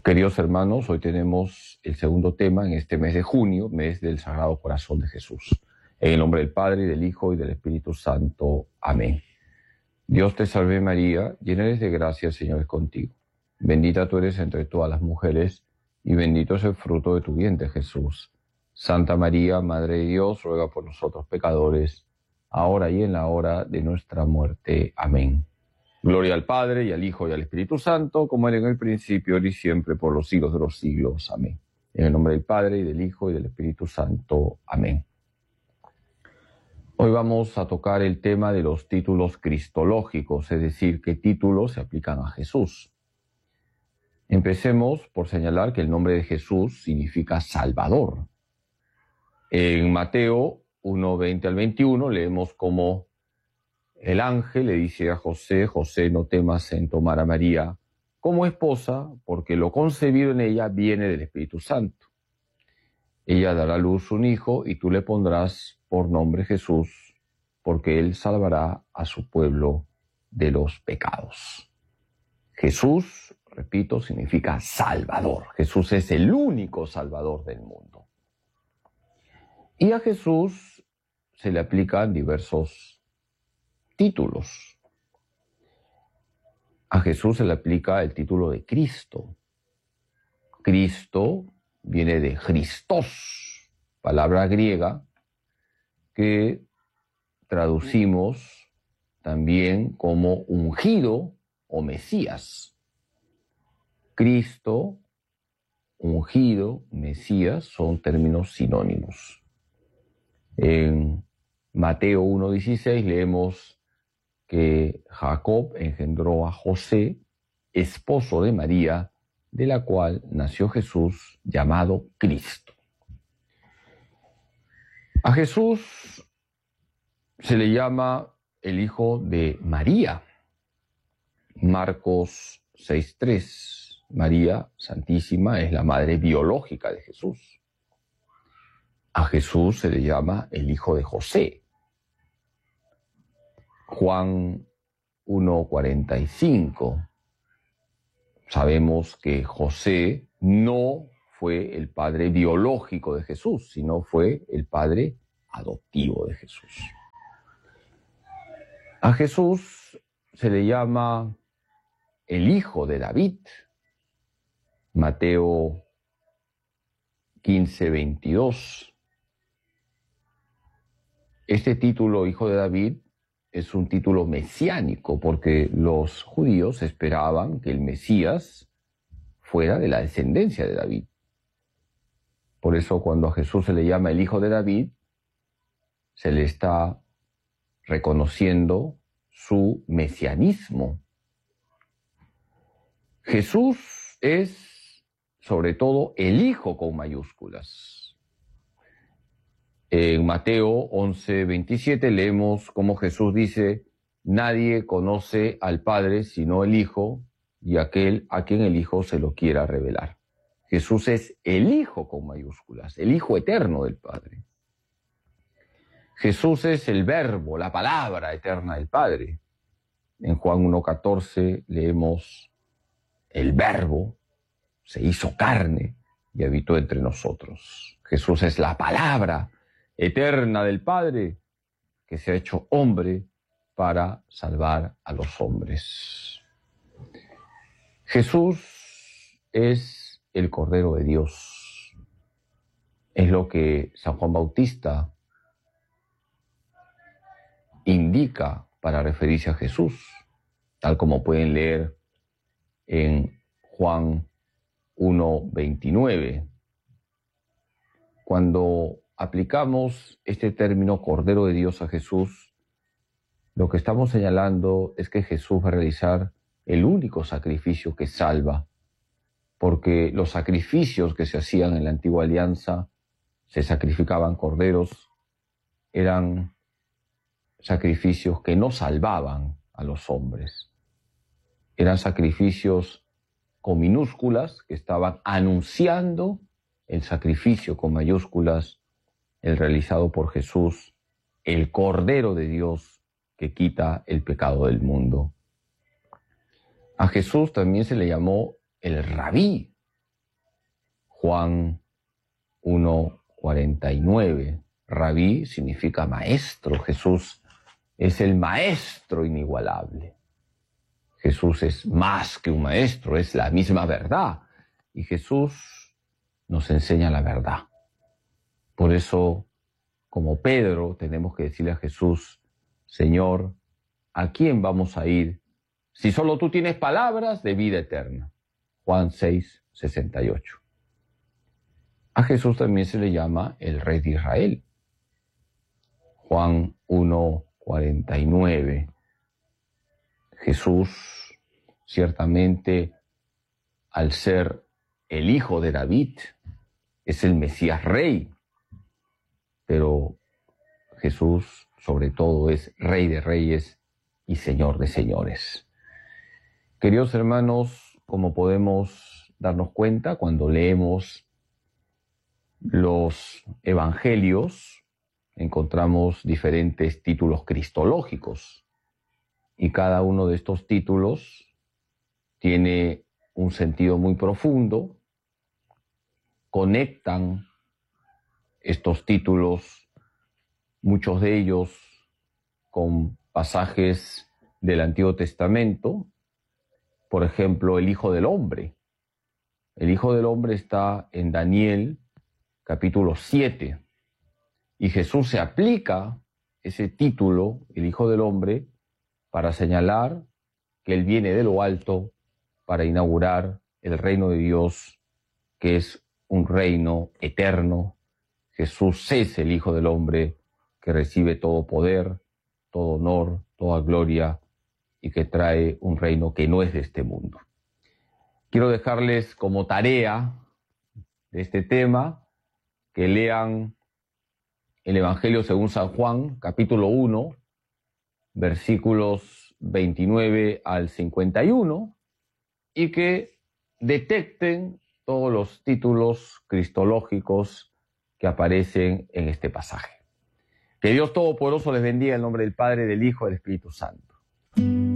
Queridos hermanos, hoy tenemos el segundo tema en este mes de junio, mes del Sagrado Corazón de Jesús. En el nombre del Padre, y del Hijo, y del Espíritu Santo. Amén. Dios te salve María, llena eres de gracia, el Señor es contigo. Bendita tú eres entre todas las mujeres, y bendito es el fruto de tu vientre, Jesús. Santa María, Madre de Dios, ruega por nosotros pecadores, ahora y en la hora de nuestra muerte. Amén. Gloria al Padre, y al Hijo, y al Espíritu Santo, como era en el principio, ahora y siempre, por los siglos de los siglos. Amén. En el nombre del Padre, y del Hijo, y del Espíritu Santo. Amén. Hoy vamos a tocar el tema de los títulos cristológicos, es decir, qué títulos se aplican a Jesús. Empecemos por señalar que el nombre de Jesús significa Salvador. En Mateo 1, 20 al 21 leemos cómo el ángel le dice a José: José, no temas en tomar a María como esposa, porque lo concebido en ella viene del Espíritu Santo. Ella dará a luz un hijo y tú le pondrás por nombre Jesús, porque él salvará a su pueblo de los pecados. Jesús, repito, significa Salvador. Jesús es el único Salvador del mundo. Y a Jesús se le aplican diversos títulos. A Jesús se le aplica el título de Cristo. Cristo viene de Christos, palabra griega que traducimos también como ungido o Mesías. Cristo, ungido, Mesías son términos sinónimos. En Mateo 1:16 leemos que Jacob engendró a José, esposo de María, de la cual nació Jesús, llamado Cristo. A Jesús se le llama el hijo de María. Marcos 6:3. María Santísima es la madre biológica de Jesús. A Jesús se le llama el hijo de José. Juan 1:45. Sabemos que José no fue el padre biológico de Jesús, sino fue el padre adoptivo de Jesús. A Jesús se le llama el hijo de David. Mateo 15:22. Este título, hijo de David, es un título mesiánico porque los judíos esperaban que el Mesías fuera de la descendencia de David. Por eso cuando a Jesús se le llama el hijo de David, se le está reconociendo su mesianismo. Jesús es sobre todo el hijo con mayúsculas. En Mateo 11:27 leemos cómo Jesús dice: nadie conoce al Padre sino el Hijo y aquel a quien el Hijo se lo quiera revelar. Jesús es el Hijo con mayúsculas, el Hijo eterno del Padre. Jesús es el Verbo, la palabra eterna del Padre. En Juan 1:14 leemos: el Verbo se hizo carne y habitó entre nosotros. Jesús es la palabra eterna del Padre, que se ha hecho hombre para salvar a los hombres. Jesús es el Cordero de Dios. Es lo que San Juan Bautista indica para referirse a Jesús, tal como pueden leer en Juan 1:29. Cuando aplicamos este término Cordero de Dios a Jesús, lo que estamos señalando es que Jesús va a realizar el único sacrificio que salva, porque los sacrificios que se hacían en la antigua alianza, se sacrificaban corderos, eran sacrificios que no salvaban a los hombres. Eran sacrificios con minúsculas que estaban anunciando el sacrificio con mayúsculas, el realizado por Jesús, el Cordero de Dios que quita el pecado del mundo. A Jesús también se le llamó el Rabí, Juan 1:49. Rabí significa maestro. Jesús es el maestro inigualable. Jesús es más que un maestro, es la misma verdad. Y Jesús nos enseña la verdad. Por eso, como Pedro, tenemos que decirle a Jesús: Señor, ¿a quién vamos a ir si solo tú tienes palabras de vida eterna? Juan 6:68. A Jesús también se le llama el Rey de Israel. Juan 1:49. Jesús, ciertamente, al ser el hijo de David, es el Mesías Rey, pero Jesús, sobre todo, es Rey de Reyes y Señor de Señores. Queridos hermanos, como podemos darnos cuenta cuando leemos los evangelios, encontramos diferentes títulos cristológicos, y cada uno de estos títulos tiene un sentido muy profundo. Conectan estos títulos, muchos de ellos, con pasajes del Antiguo Testamento. Por ejemplo, el Hijo del Hombre. El Hijo del Hombre está en Daniel capítulo 7. Y Jesús se aplica ese título, el Hijo del Hombre, para señalar que Él viene de lo alto para inaugurar el reino de Dios, que es un reino eterno. Jesús es el Hijo del Hombre que recibe todo poder, todo honor, toda gloria, y que trae un reino que no es de este mundo. Quiero dejarles como tarea de este tema que lean el Evangelio según San Juan, capítulo 1, versículos 29 al 51, y que detecten todos los títulos cristológicos que aparecen en este pasaje. Que Dios Todopoderoso les bendiga en el nombre del Padre, del Hijo y del Espíritu Santo.